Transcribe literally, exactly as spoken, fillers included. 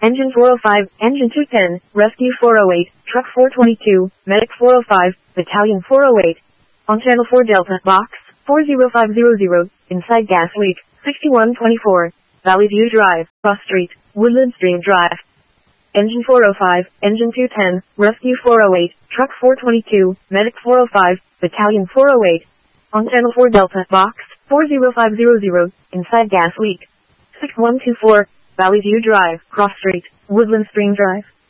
Engine four oh five, Engine two ten, Rescue four oh eight, Truck four twenty-two, Medic four oh five, Battalion four oh eight. On Channel four Delta, Box four zero five zero zero, inside gas leak, sixty-one twenty-four, Valley View Drive, Cross Street, Woodland Stream Drive. Engine four oh five, Engine two ten, Rescue four oh eight, Truck four twenty-two, Medic four oh five, Battalion four oh eight. On Channel four Delta, Box four zero five zero zero, inside gas leak, six one two four, Valley View Drive, Cross Street, Woodland Stream Drive.